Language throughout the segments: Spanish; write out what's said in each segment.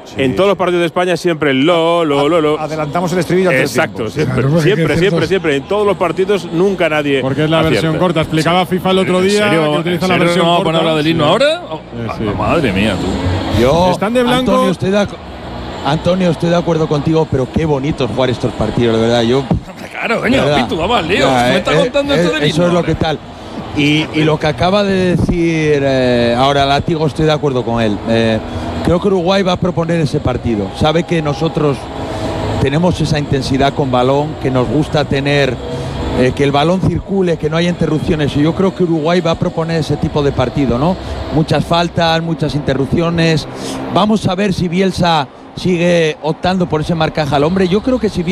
En todos los partidos de España siempre lo. Adelantamos el estribillo antes del Exacto, tiempo. siempre. En todos los partidos nunca nadie. Porque es la acierta. Versión corta. Explicaba FIFA el otro día que utiliza la versión ¿No vamos a corta. poner la del himno ahora? Madre mía, tú. Yo, Están de blanco. Antonio, estoy de acuerdo contigo, pero qué bonito es jugar estos partidos, de verdad. Claro, coño, Pitu, vamos al lío. Me está contando esto del himno. Eso es lo que tal. Y lo que acaba de decir ahora Látigo, estoy de acuerdo con él. Creo que Uruguay va a proponer ese partido. Sabe que nosotros tenemos esa intensidad con balón, que nos gusta tener que el balón circule, que no haya interrupciones. Y yo creo que Uruguay va a proponer ese tipo de partido, ¿no? Muchas faltas, muchas interrupciones. Vamos a ver si Bielsa sigue optando por ese marcaje al hombre. Yo creo que si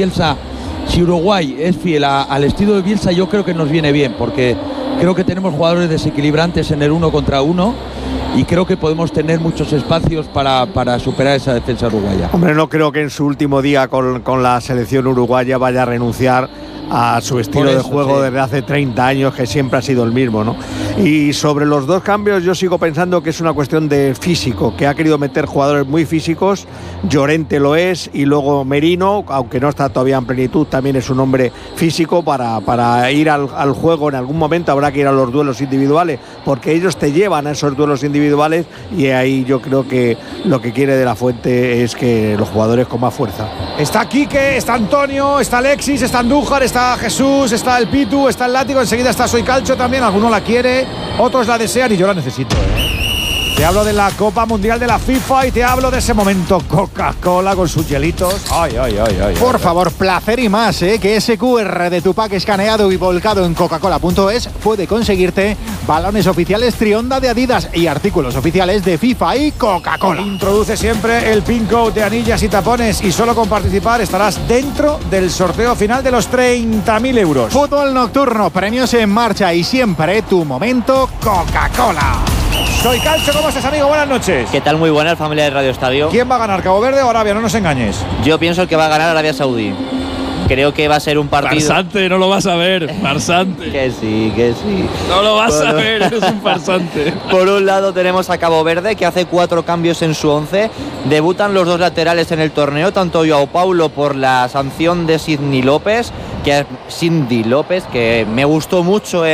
Uruguay es fiel al estilo de Bielsa, yo creo que nos viene bien, porque creo que tenemos jugadores desequilibrantes en el 1 contra 1 y creo que podemos tener muchos espacios para superar esa defensa uruguaya. Hombre, no creo que en su último día con la selección uruguaya vaya a renunciar a su estilo de juego desde hace 30 años, que siempre ha sido el mismo, ¿no? Y sobre los dos cambios yo sigo pensando que es una cuestión de físico, que ha querido meter jugadores muy físicos. Llorente lo es, y luego Merino, aunque no está todavía en plenitud, también es un hombre físico para ir al juego. En algún momento habrá que ir a los duelos individuales, porque ellos te llevan a esos duelos individuales, y ahí yo creo que lo que quiere De la Fuente es que los jugadores con más fuerza. Está Quique, está Antonio, está Alexis, está Andújar, está Jesús, está el Pitu, está el Látigo, enseguida está Soy Calcio también. Alguno la quiere, otros la desean y yo la necesito, Te hablo de la Copa Mundial de la FIFA y te hablo de ese momento Coca-Cola con sus hielitos. Ay. Por favor, placer y más, que ese QR de tu pack escaneado y volcado en coca-cola.es puede conseguirte balones oficiales Trionda de Adidas y artículos oficiales de FIFA y Coca-Cola. Introduce siempre el pin code de anillas y tapones y solo con participar estarás dentro del sorteo final de los 30.000 euros. Fútbol nocturno, premios en marcha y siempre tu momento Coca-Cola. Soy Calcio, ¿cómo estás, amigo? Buenas noches. ¿Qué tal? Muy buena, familia de Radio Estadio. ¿Quién va a ganar, Cabo Verde o Arabia? No nos engañes. Yo pienso que va a ganar Arabia Saudí. Creo que va a ser un partido… Farsante, no lo vas a ver, farsante. Que sí. No lo vas a ver, eres un farsante. Por un lado tenemos a Cabo Verde, que hace 4 cambios en su 11. Debutan los 2 laterales en el torneo, tanto João Paulo por la sanción de Cindy López, que me gustó mucho